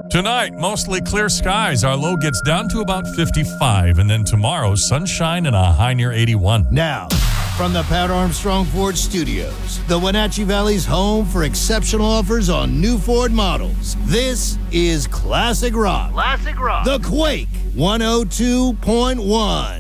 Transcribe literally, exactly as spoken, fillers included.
Tonight, mostly clear skies. Our low gets down to about fifty-five. And then tomorrow, sunshine and a high near eighty-one. Now, from the Pat Armstrong Ford Studios, the Wenatchee Valley's home for exceptional offers on new Ford models. This is Classic Rock. Classic Rock. The Quake one oh two point one.